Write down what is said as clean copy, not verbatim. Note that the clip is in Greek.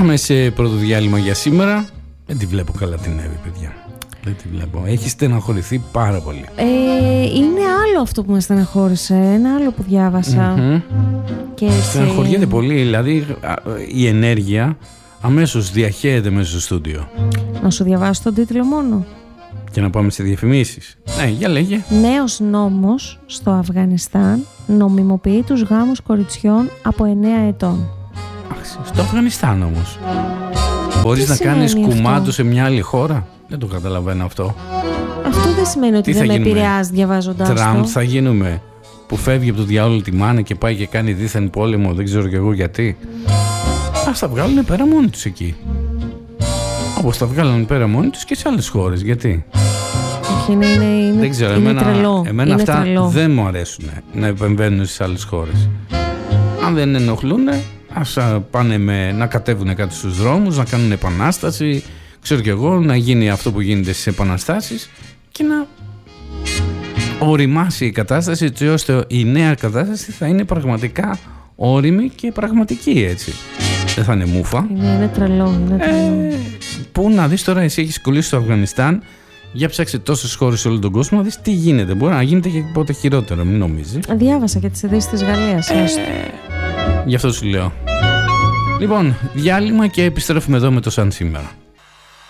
Πάμε σε πρώτο διάλειμμα για σήμερα. Δεν τη βλέπω καλά την Εύη, παιδιά. Δεν τη βλέπω. Έχει στεναχωρηθεί πάρα πολύ. Είναι άλλο αυτό που με στεναχώρησε. Ένα άλλο που διάβασα. Και στεναχωριέται πολύ. Δηλαδή η ενέργεια αμέσως διαχέεται μέσα στο στούντιο. Να σου διαβάσω τον τίτλο μόνο. Και να πάμε σε διαφημίσεις. Ναι, για λέγε. Νέος νόμος στο Αφγανιστάν νομιμοποιεί τους γάμους κοριτσιών από 9 ετών. Στο Αφγανιστάν όμως. Μπορείς να κάνεις κουμάντο σε μια άλλη χώρα? Δεν το καταλαβαίνω αυτό. Αυτό δεν σημαίνει ότι δεν με επηρεάζει διαβάζοντας το. Τραμπ θα γίνουμε, που φεύγει από το διάολο τη μάνα και πάει και κάνει δίθεν πόλεμο, δεν ξέρω κι εγώ γιατί. Ας τα βγάλουν πέρα μόνοι τους εκεί. Όπως τα βγάλουν πέρα μόνοι τους και σε άλλες χώρες. Γιατί? Δεν ξέρω, εμένα αυτά δεν μου αρέσουν να επεμβαίνουν στις άλλες χώρες. Αν δεν ενοχλούν, ας πάνε να κατέβουν κάτω στους δρόμους, να κάνουν επανάσταση, ξέρω κι εγώ, να γίνει αυτό που γίνεται στις επαναστάσεις και να οριμάσει η κατάσταση, έτσι ώστε η νέα κατάσταση θα είναι πραγματικά όριμη και πραγματική, έτσι. Δεν θα είναι μούφα. Είναι τρελό. Πού να δεις τώρα, εσύ έχεις κολλήσει στο Αφγανιστάν, για ψάξε τόσες χώρες σε όλο τον κόσμο να δεις τι γίνεται. Μπορεί να γίνεται και ποτέ χειρότερο, μην νομίζει. Διάβασα και τις ειδήσεις της Γαλλίας. Γι' αυτό σου λέω. Λοιπόν, διάλειμμα και επιστρέφουμε εδώ με το Σαν Σήμερα.